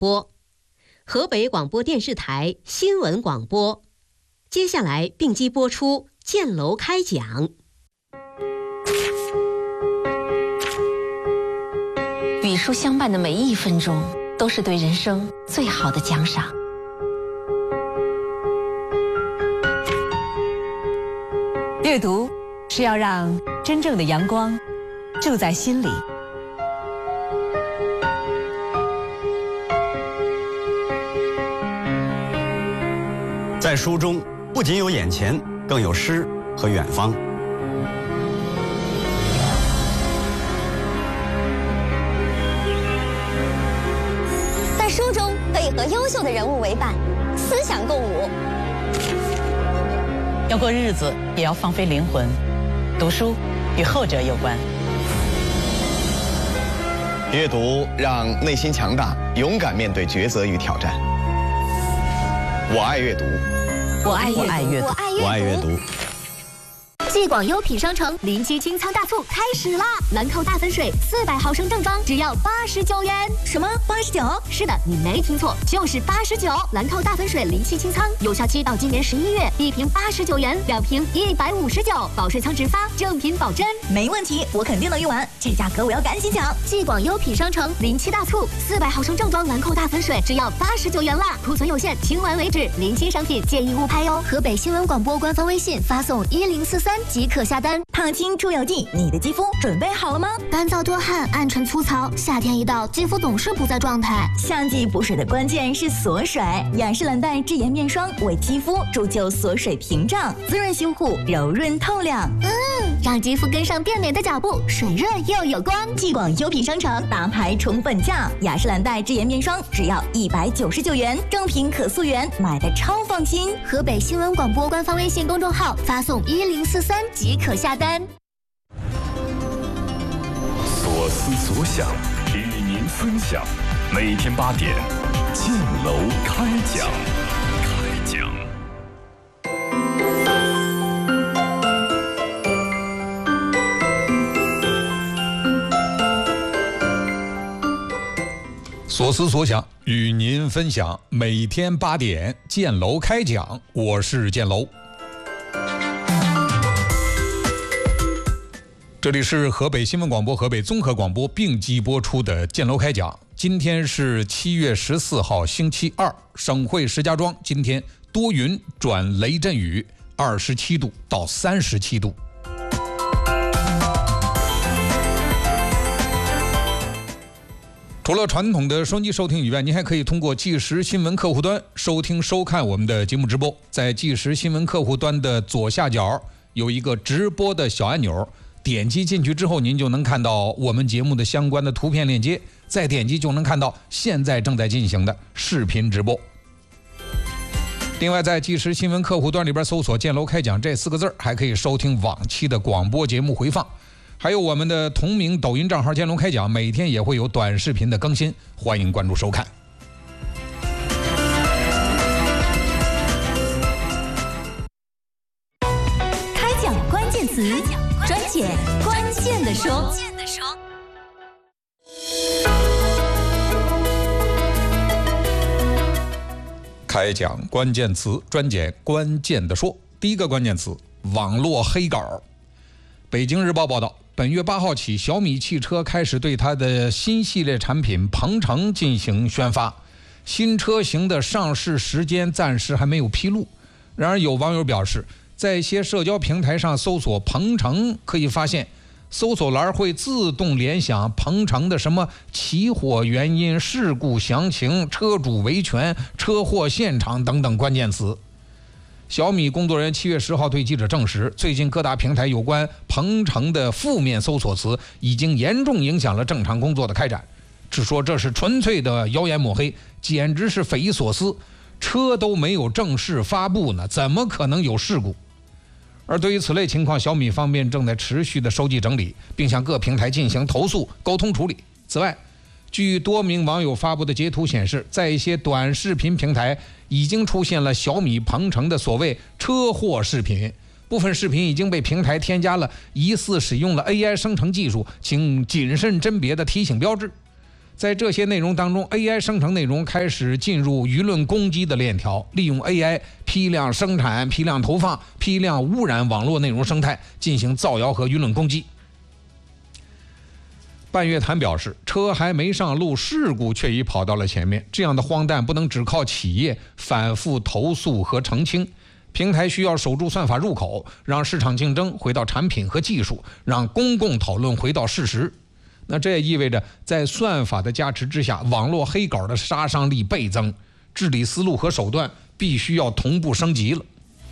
播，河北广播电视台新闻广播。接下来并机播出建楼开讲。 与书相伴的每一分钟，都是对人生最好的奖赏。 阅读是要让真正的阳光住在心里。 在书中不仅有眼前，更有诗和远方。 在书中可以和优秀的人物为伴，思想共舞。 要过日子，也要放飞灵魂。读书与后者有关。 阅读让内心强大，勇敢面对抉择与挑战。我爱阅读， 我爱阅读， 我爱阅读。 继广优品商城临期清仓大促开始啦！兰蔻大粉水400毫升正装只要89元。什么89？是的，你没听错，就是89。兰蔻大粉水临期清仓，有效期到今年11月，1瓶89元，2瓶159，保税仓直发，正品保真。 没问题，我肯定能用完，这价格我要赶紧抢。 继广优品商城临期大促，400毫升正装兰蔻大粉水只要89元啦，库存有限，清完为止，临期商品建议勿拍哟。河北新闻广播官方微信发送1043。即可下单。 烫青出有劲，你的肌肤准备好了吗？ 干燥多汗，暗沉粗糙，夏天一到，肌肤总是不在状态。 夏季补水的关键是锁水，雅诗兰黛智妍面霜为肌肤铸就锁水屏障，滋润修护，柔润透亮。 让肌肤跟上变美的脚步，水润又有光。 继广优品商城大牌重本价，雅诗兰黛智妍面霜只要199元，正品可溯源，买的超放心。 河北新闻广播官方微信公众号发送1043即可下单。 所思所想与您分享，每天8点，建楼开讲。 所思所想与您分享，每天8点，建楼开讲。我是建楼。这里是河北新闻广播、河北综合广播并机播出的建楼开讲。今天是7月14号，星期二，省会石家庄今天多云转雷阵雨，27度到37度。除了传统的收音机收听以外，您还可以通过即时新闻客户端收听收看我们的节目直播。在即时新闻客户端的左下角有一个直播的小按钮，点击进去之后，您就能看到我们节目的相关的图片链接，再点击就能看到现在正在进行的视频直播。另外，在即时新闻客户端里边搜索“建楼开讲”这4个字，还可以收听往期的广播节目回放。还有我们的同名抖音账号建楼开讲，每天也会有短视频的更新，欢迎关注收看。 开讲关键词，专解关键的说。 开讲关键词，专解关键的说。第一个关键词：网络黑稿。北京日报报道，本月8号起，小米汽车开始对它的新系列产品鹏程进行宣发，新车型的上市时间暂时还没有披露。然而有网友表示，在一些社交平台上搜索鹏程，可以发现搜索栏会自动联想鹏程的什么起火原因、事故详情、车主维权、车祸现场等等关键词。小米工作人员7月10号对记者证实，最近各大平台有关鹏程的负面搜索词已经严重影响了正常工作的开展。只说这是纯粹的谣言抹黑，简直是匪夷所思。车都没有正式发布呢，怎么可能有事故？而对于此类情况，小米方面正在持续的收集整理，并向各平台进行投诉沟通处理。此外，据多名网友发布的截图显示，在一些短视频平台已经出现了小米鹏程的所谓车祸视频，部分视频已经被平台添加了疑似使用了 AI 生成技术，请谨慎甄别的提醒标志。 在这些内容当中 ，AI 生成内容开始进入舆论攻击的链条，利用 AI 批量生产、批量投放、批量污染网络内容生态，进行造谣和舆论攻击。半月谈表示，车还没上路，事故却已跑到了前面。这样的荒诞不能只靠企业反复投诉和澄清，平台需要守住算法入口，让市场竞争回到产品和技术，让公共讨论回到事实。那这也意味着，在算法的加持之下，网络黑稿的杀伤力倍增，治理思路和手段必须要同步升级了。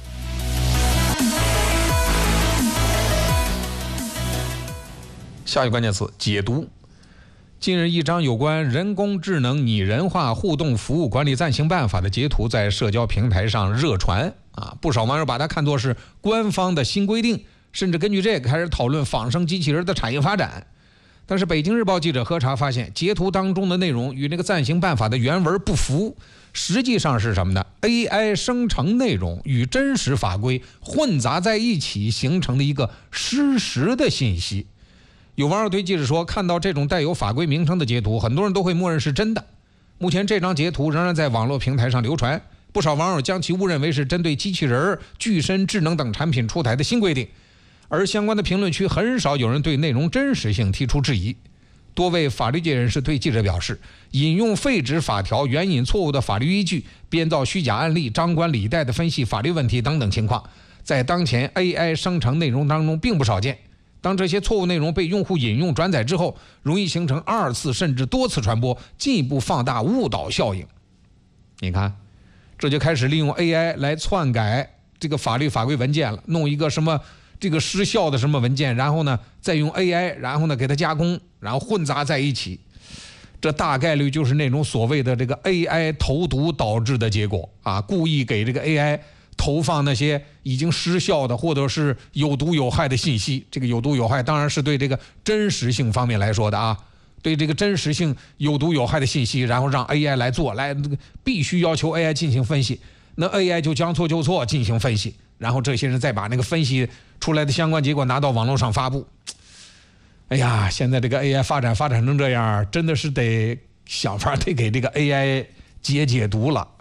下一个关键词：解读。近日，一张有关人工智能拟人化互动服务管理暂行办法的截图在社交平台上热传不少网友把它看作是官方的新规定，甚至根据这个开始讨论仿生机器人的产业发展。但是北京日报记者核查发现，截图当中的内容与那个暂行办法的原文不符，实际上是什么呢？ AI 生成内容与真实法规混杂在一起，形成了一个失实的信息。有网友对记者说，看到这种带有法规名称的截图，很多人都会默认是真的。目前这张截图仍然在网络平台上流传，不少网友将其误认为是针对机器人、具身智能等产品出台的新规定，而相关的评论区很少有人对内容真实性提出质疑。多位法律界人士对记者表示，引用废止法条、援引错误的法律依据、编造虚假案例、张冠李戴的分析法律问题等等情况，在当前 AI 生成内容当中并不少见。当这些错误内容被用户引用转载之后，容易形成二次甚至多次传播，进一步放大误导效应。你看，这就开始利用 AI 来篡改这个法律法规文件了，弄一个什么这个失效的什么文件，然后呢再用 AI， 然后呢给它加工，然后混杂在一起。这大概率就是那种所谓的这个 AI 投毒导致的结果故意给这个 AI投放那些已经失效的或者是有毒有害的信息。这个有毒有害当然是对这个真实性方面来说的对这个真实性有毒有害的信息，然后让 AI 来做，必须要求 AI 进行分析，那 AI 就将错就错进行分析，然后这些人再把那个分析出来的相关结果拿到网络上发布。哎呀，现在这个 AI 发展成这样，真的是得想法得给这个 AI 解毒了。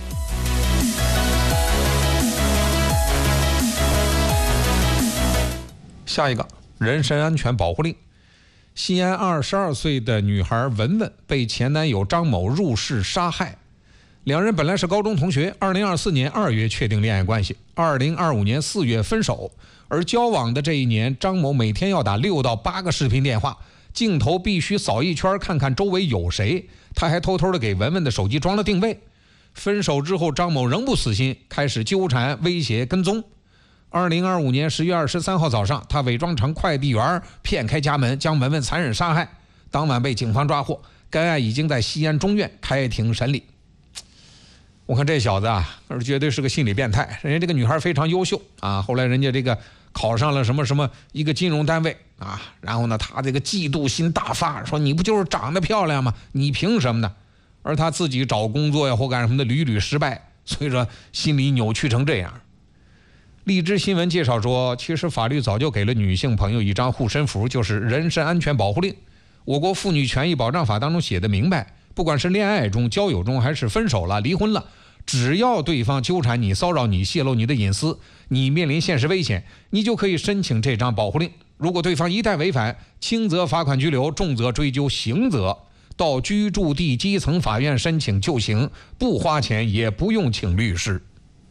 下一个，人身安全保护令。西安22岁的女孩文文被前男友张某入室杀害，两人本来是高中同学，2024年2月确定恋爱关系，2025年4月分手。而交往的这一年，张某每天要打6到8个视频电话，镜头必须扫一圈看看周围有谁。他还偷偷的给文文的手机装了定位。分手之后，张某仍不死心，开始纠缠、威胁、跟踪。2025年10月23号早上，他伪装成快递员，骗开家门，将文文残忍杀害。当晚被警方抓获，该案已经在西安中院开庭审理。我看这小子绝对是个心理变态。人家这个女孩非常优秀后来人家这个考上了什么一个金融单位然后呢，他这个嫉妒心大发，说你不就是长得漂亮吗？你凭什么呢？而他自己找工作或干什么的屡屡失败，所以说心理扭曲成这样。荔枝新闻介绍说，其实法律早就给了女性朋友一张护身符，就是人身安全保护令。我国妇女权益保障法当中写的明白，不管是恋爱中、交友中，还是分手了、离婚了，只要对方纠缠你、骚扰你、泄露你的隐私，你面临现实危险，你就可以申请这张保护令。如果对方一旦违反，轻则罚款拘留，重则追究刑责，到居住地基层法院申请就行，不花钱也不用请律师。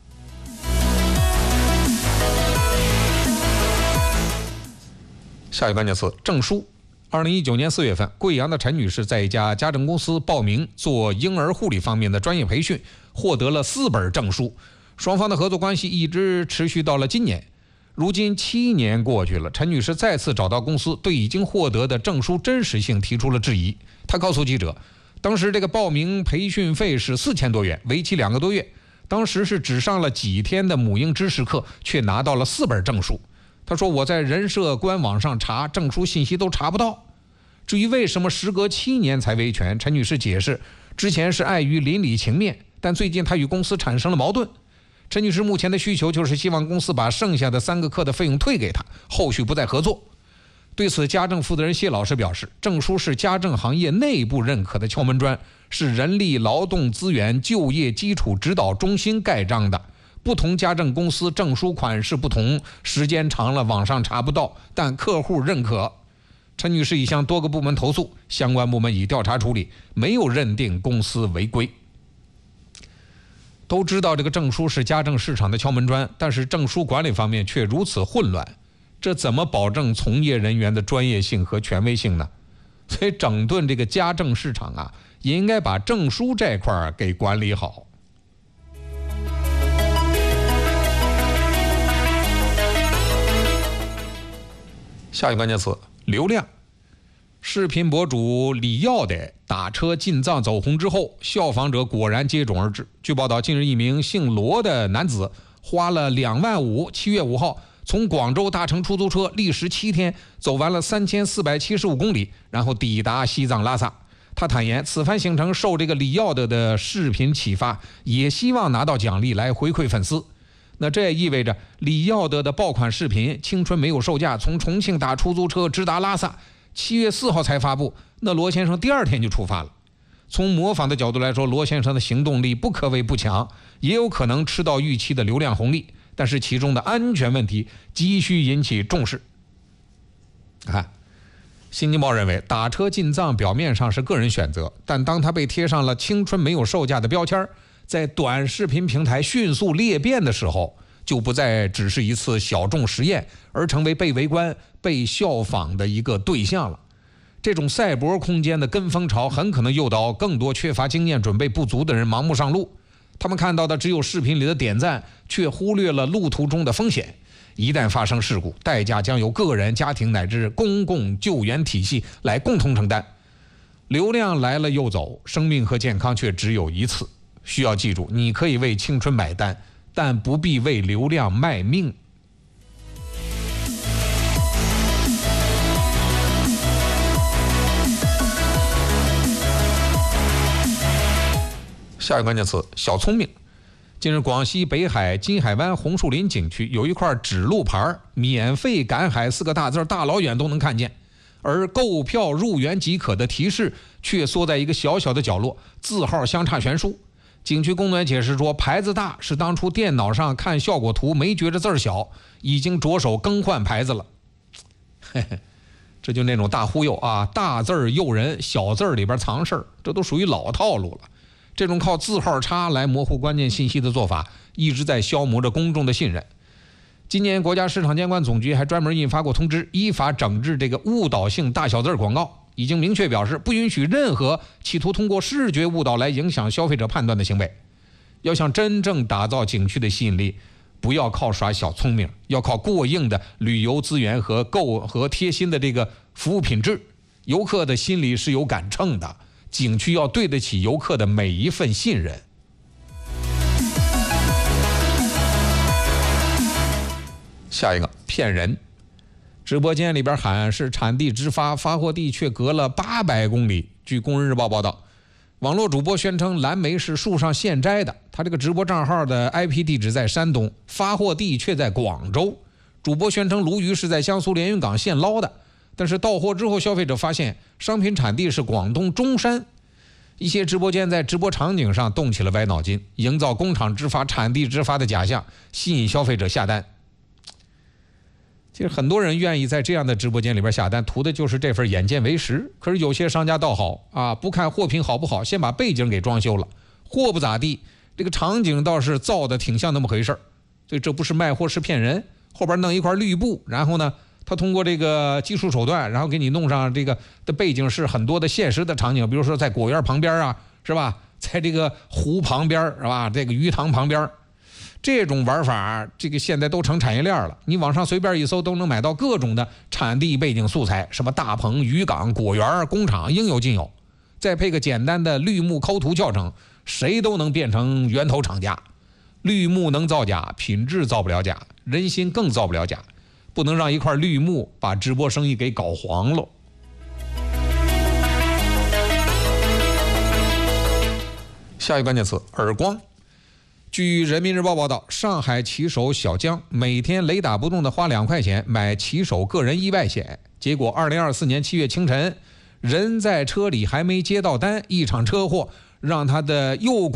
下一个关键词，证书。2019年4月份，贵阳的陈女士在一家家政公司报名做婴儿护理方面的专业培训，获得了4本证书。双方的合作关系一直持续到了今年。如今7年过去了，陈女士再次找到公司，对已经获得的证书真实性提出了质疑。她告诉记者，当时这个报名培训费是4000多元，为期2个多月。当时是只上了几天的母婴知识课，却拿到了4本证书。他说，我在人社官网上查证书信息都查不到。至于为什么时隔7年才维权，陈女士解释，之前是碍于邻里情面，但最近她与公司产生了矛盾。陈女士目前的需求就是希望公司把剩下的3个课的费用退给她，后续不再合作。 对此，家政负责人谢老师表示，证书是家政行业内部认可的敲门砖，是人力劳动资源就业基础指导中心盖章的。不同家政公司证书款式不同，时间长了网上查不到，但客户认可。陈女士已向多个部门投诉，相关部门已调查处理，没有认定公司违规。都知道这个证书是家政市场的敲门砖，但是证书管理方面却如此混乱，这怎么保证从业人员的专业性和权威性呢？所以整顿这个家政市场啊，也应该把证书这块给管理好。下一个关键词：流量。视频博主李耀的打车进藏走红之后，效仿者果然接踵而至。据报道，近日一名姓罗的男子花了2万5， 7月5号从广州搭乘出租车，历时7天走完了3475公里，然后抵达西藏拉萨。他坦言，此番行程受这个李耀的视频启发，也希望拿到奖励来回馈粉丝。那这也意味着李耀的爆款视频《青春没有售价》从重庆打出租车直达拉萨，7月4号才发布，那罗先生第2天就出发了。从模仿的角度来说，罗先生的行动力不可谓不强，也有可能吃到预期的流量红利，但是其中的安全问题急需引起重视。新京报认为，打车进藏表面上是个人选择，但当他被贴上了青春没有售价的标签，在短视频平台迅速裂变的时候，就不再只是一次小众实验，而成为被围观、被效仿的一个对象了。这种赛博空间的跟风潮很可能诱导更多缺乏经验准备不足的人盲目上路，他们看到的只有视频里的点赞，却忽略了路途中的风险。一旦发生事故，代价将由个人、家庭乃至公共救援体系来共同承担。流量来了又走，生命和健康却只有一次。需要记住，你可以为青春买单，但不必为流量卖命。下一个关键词：小聪明。近日，广西北海金海湾红树林景区有一块指路牌，免费赶海4个大字大老远都能看见，而购票入园即可的提示却缩在一个小小的角落，字号相差悬殊。景区工作人员解释说，牌子大是当初电脑上看效果图没觉着字小，已经着手更换牌子了。这就那种大忽悠啊，大字诱人，小字里边藏事儿，这都属于老套路了。这种靠字号差来模糊关键信息的做法，一直在消磨着公众的信任。今年国家市场监管总局还专门印发过通知，依法整治这个误导性大小字广告，已经明确表示不允许任何企图通过视觉误导来影响消费者判断的行为。要想真正打造景区的吸引力，不要靠耍小聪明，要靠过硬的旅游资源和贴心的这个服务品质。游客的心里是有杆秤的，景区要对得起游客的每一份信任。下一个，骗人。直播间里边喊是产地直发，发货地却隔了800公里。据工人日报报道，网络主播宣称蓝莓是树上现摘的，他这个直播账号的 IP 地址在山东，发货地却在广州。主播宣称鲈鱼是在江苏连云港现捞的，但是到货之后，消费者发现商品产地是广东中山。一些直播间在直播场景上动起了歪脑筋，营造工厂直发、产地直发的假象，吸引消费者下单。其实很多人愿意在这样的直播间里边下单，图的就是这份眼见为实。可是有些商家倒好啊，不看货品好不好，先把背景给装修了，货不咋地，这个场景倒是造的挺像那么回事儿。所以这不是卖货是骗人，后边弄一块绿布，然后呢他通过这个技术手段，然后给你弄上这个的背景是很多的现实的场景，比如说在果园旁边啊，是吧？在这个湖旁边，是吧？这个鱼塘旁边，这种玩法，这个现在都成产业链了。你网上随便一搜，都能买到各种的产地背景素材，什么大棚、渔港、果园、工厂，应有尽有。再配个简单的绿幕抠图教程，谁都能变成源头厂家。绿幕能造假，品质造不了假，人心更造不了假。不能让一块绿幕把直播生意给搞黄了。下一个关键词，耳光。 据人民日报报道，上海骑手小江每天雷打不动地花2块钱买骑手个人意外险，结果2024年7月清晨，人在车里还没接到单，一场车祸让他的右